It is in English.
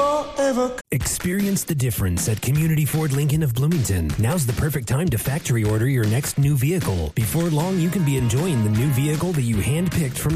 forever. Experience the difference at Community Ford Lincoln of Bloomington. Now's the perfect time to factory order your next new vehicle. Before long, you can be enjoying the new vehicle that you handpicked from